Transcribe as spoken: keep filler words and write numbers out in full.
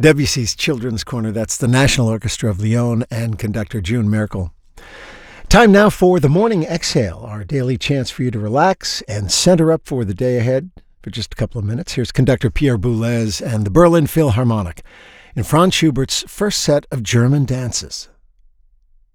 Debussy's Children's Corner. That's the National Orchestra of Lyon and conductor June Merkel. Time now for the Morning Exhale, our daily chance for you to relax and center up for the day ahead. For just a couple of minutes, here's conductor Pierre Boulez and the Berlin Philharmonic in Franz Schubert's first set of German dances.